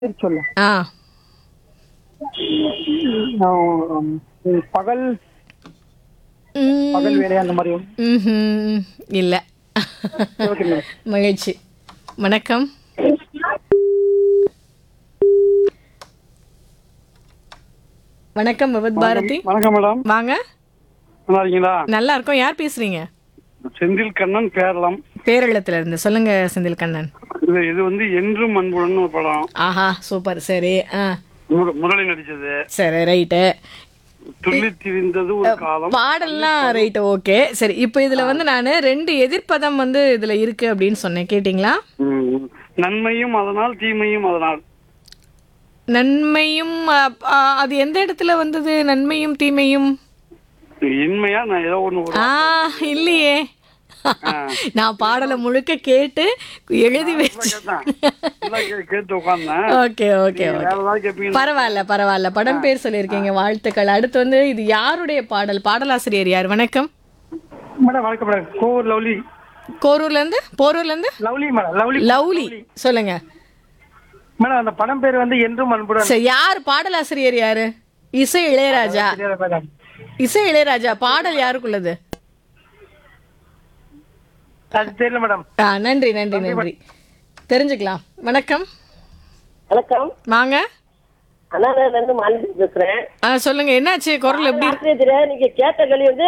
சொல்லு. ஆ ஆம், பகல் பகல் ம், வேலை அந்த மாதிரி. ம்ஹும். இல்ல. Okay madam. மகிழ்ச்சி. வணக்கம். வணக்கம் விபத் பாரதி. வணக்கம் மேடம். வாங்க. நல்லா இருக்கீங்களா? நல்லா இருக்கோம். யார் பேசுறீங்க? செந்தில் கண்ணன் கேரளம். பேரளத்துல இருந்து சொல்லுங்க செந்தில் கண்ணன். இது வந்து என்றும் அன்புடன் ஒரு படம். ஆஹா சூப்பர். சரி. ஆ முரளி நடிச்சது. சரி ரைட்டு. துள்ளி திரிந்தது ஒரு காலம். பாடல்லாம் ரைட்டு ஓகே. சரி இப்போ இதுல வந்து நான் ரெண்டு எதிர்ப்பதம் வந்து இதுல இருக்கு அப்படின்னு சொன்னேன், கேட்டிங்களா? ம். நன்மையும் அதனால் தீமையும் அதனால். நன்மையும் அது எந்த இடத்துல வந்தது? நன்மையும் தீமையும்? இன்மையா நான் ஏதோ ஒண்ணு ஆ இல்லையே. நான் பாடலை முழுக்க கேட்டு எழுதி வச்சு. கேட்டு உட்கார்ந்தேன். ஓகே ஓகே வேற ஓகே. ஏதாவது கேட்பீங்க? பரவாயில்ல பரவாயில்ல. படம் பேர் சொல்லியிருக்கீங்க, வாழ்த்துக்கள். அடுத்து வந்து இது யாருடைய பாடல்? பாடலாசிரியர் யார்? வணக்கம். மேடம் வணக்கம் மேடம். கோவூர் லவ்லி. போரூர்ல இருந்து லவ்லி மேடம். லவ்லி. லவ்லி. சொல்லுங்க. மேடம் அந்த படம் பேர் வந்து என்றும் அன்புடன். சரி, யார் பாடலாசிரியர் யாரு? இசை இளையராஜா. மேடம். இசை இளையராஜா. பாடல் யாருக்குள்ளது? அது தெரியல மேடம். நன்றி நன்றி நன்றி. தெரிஞ்சுக்கலாம். வணக்கம். வணக்கம். வாங்க. அண்ணாநகர்ல இருந்து மாலினி பேசுறேன். சொல்லுங்க, என்னாச்சு? குரல் எப்படி இருக்கு? ஆசிரியர் நீங்க கேட்ட கேள்வி வந்து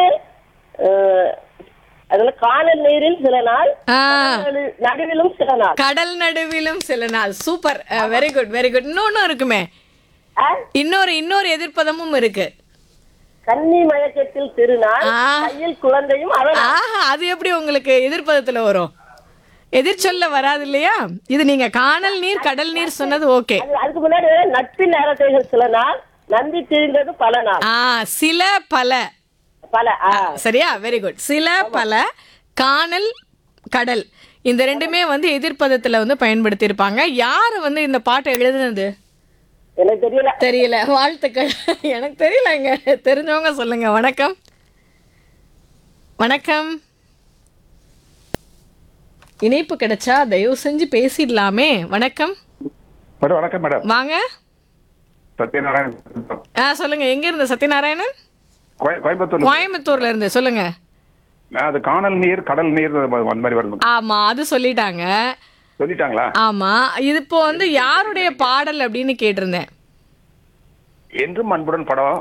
அதுல காணல் நீரில் சில நாள், நடுவிலும் சில நாள். கடல் நடுவிலும் சில நாள். Super. Very good very good. இன்னொன்னு இருக்குமே, இன்னொரு எதிர்ப்பதமும் இருக்கு. கன்னி மயக்கத்தில் திருநாள், கையில் குழந்தையும் அவன். ஆஹா, அது எப்படி உங்களுக்கு எதிர்ப்பதத்துல வரும்? எதிர்ச்சொல்ல வராது இல்லையா? இது நீங்க காணல் நீர் கடல் நீர் சொன்னது ஓகே. அதுக்கு முன்னாடி நட்பின் நேரத்தைகள் சில நாள், நந்தி திரிந்தது பல நாள். சில பல பல. சரியா? Very good. சில பல, காணல் கடல், இந்த ரெண்டுமே வந்து எதிர்ப்பதத்துல வந்து பயன்படுத்தி இருப்பாங்க. யாரு வந்து இந்த பாட்டை எழுதுனது? எனக்கு தெரியல. தெரியல. வாழ்த்துக்கள். எனக்கு தெரியலங்க. தெரிஞ்சவங்க சொல்லுங்க. வணக்கம். வணக்கம். இணைப்பு கிடைச்சா தயவு செஞ்சு பேசிடலாமே. வணக்கம். மேடம் வணக்கம் மேடம். வாங்க. சத்யநாராயணன். சொல்லுங்க. எங்க இருந்து சத்யநாராயணன்? கோயம்புத்தூர். கோயம்புத்தூர்ல இருந்து சொல்லுங்க. அது காணல் நீர் கடல் நீர் அந்த மாதிரி வரணும். ஆமா, அது சொல்லிட்டாங்க. சொல்லிட்டாங்களா? ஆமா, இது இப்போ வந்து யாருடைய பாடல் அப்படின்னு கேட்டிருந்தேன். என்றும் அன்புடன் படம்.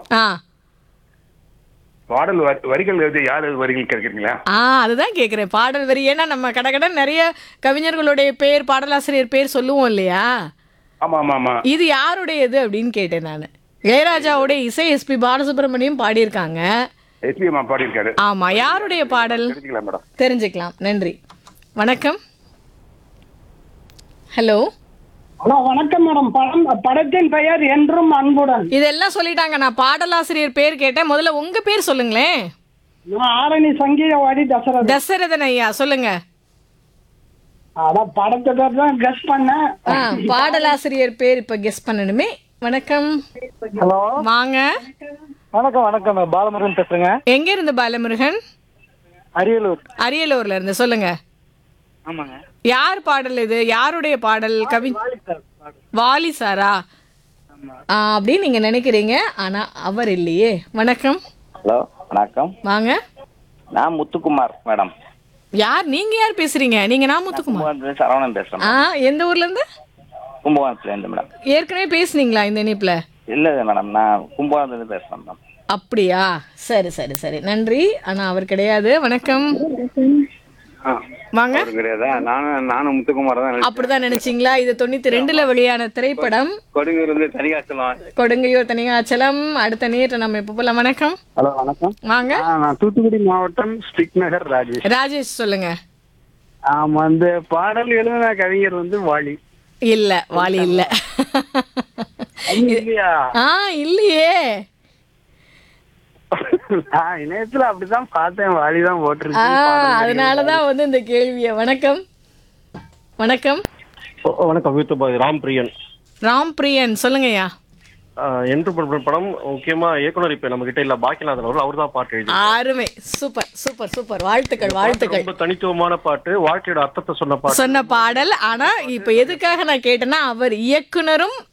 பாடல் வரிகள் எழுதி யார் வரிகள் கேட்குறீங்களா? அதுதான் கேக்குறேன். பாடல் வரி. ஏன்னா நம்ம கடகடன் நிறைய கவிஞர்களுடைய பேர், பாடலாசிரியர் பேர் சொல்லுவோம் இல்லையா? ஆமா ஆமா ஆமா. இது யாருடையது அப்படின்னு கேட்டேன் நான். இளையராஜாவுடைய இசை எஸ்பி பாலசுப்ரமணியம் பாடியிருக்காங்க. எஸ்பி அம்மா பாடியிருக்காரு. ஆமா, யாருடைய பாடல் தெரிஞ்சுக்கலாம் மேடம். தெரிஞ்சுக்கலாம். நன்றி. வணக்கம். ஹலோ. ஹலோ வணக்கம் மேடம். படத்தின் பெயர் என்றும் அன்புடன். இதெல்லாம் சொல்லிட்டாங்க. நான் பாடலாசிரியர் பேர் கேட்டேன். முதல்ல உங்க பேர் சொல்லுங்களேன். நான் ஆரணி சங்கீதவாடி தசரதன். தசரதன் ஐயா, சொல்லுங்க. அதான் படத்தை பேர் தான் கெஸ் பண்ணேன். பாடலாசிரியர் பேர் இப்ப கெஸ் பண்ணணுமே. வணக்கம். ஹலோ வாங்க. வணக்கம். வணக்கம் பாலமுருகன் பேசுறேங்க. எங்க இருந்து பாலமுருகன்? அரியலூர். அரியலூர்ல இருந்து. சொல்லுங்க. ஆமாங்க. யார் பாடல் இது? யாருடைய பாடல்? கவி வாலி சாரா? அப்படின்னு நீங்க நினைக்கிறீங்க, ஆனா அவர் இல்லையே. வணக்கம். ஹலோ வணக்கம். வாங்க. நான் முத்துக்குமார் மேடம். யார் நீங்க? யார் பேசுறீங்க? நீங்க? நான் முத்துக்குமார். கும்பகோணத்துல சரவணன் பேசுறேன். எந்த ஊர்ல இருந்து? கும்பகோணத்துல இருந்து மேடம். ஏற்கனவே பேசுனீங்களா இந்த இணைப்புல? இல்ல மேடம், நான் கும்பகோணத்துல இருந்து பேசுறேன் மேடம். அப்படியா? சரி சரி சரி, நன்றி. ஆனா அவர் கிடையாது. வணக்கம். வாங்க. நானும் முத்துக்குமார் தான். அப்படிதான் நினைச்சீங்களா? இது 92ல வெளியான திரைப்படம் கொடுங்கூர்ல தனிகாச்சலம். கொடுங்கையூர் தனிகாச்சலம். அடுத்த நேற்று நம்ம எப்ப போலாம். வணக்கம். ஹலோ வணக்கம். வாங்க. நான் தூத்துக்குடி மாவட்டம் ஸ்டிக் நகர் ராஜேஷ். ராஜேஷ் சொல்லுங்க. அந்த பாடல் எழுதின கவிஞர் வந்து வாலி. இல்ல, வாலி இல்ல. இல்லையா? இல்லையே. இணையத்துல அப்படிதான் பார்த்தேன். வாலிதான் போட்டிருக்கு. அதனாலதான் வந்து இந்த கேள்விய. வணக்கம். வணக்கம். வணக்கம். ராம்பிரியன். ராம்பிரியன் சொல்லுங்கய்யா. என்று படம் முக்கியமா இயக்குனர் இப்ப நம்ம கிட்ட இல்ல, பாக்கியநாதன் அவர்கள். அவர் தான் பாட்டு எழுதி. அருமை. சூப்பர். சூப்பர் சூப்பர் வாழ்த்துக்கள் வாழ்த்துக்கள். ரொம்ப தனித்துவமான பாட்டு, வாழ்க்கையோட அர்த்தத்தை சொன்ன பாட்டு. சொன்ன பாடல். ஆனா இப்ப எதுக்காக நான் கேட்டேன்னா அவர் இயக்குனரும்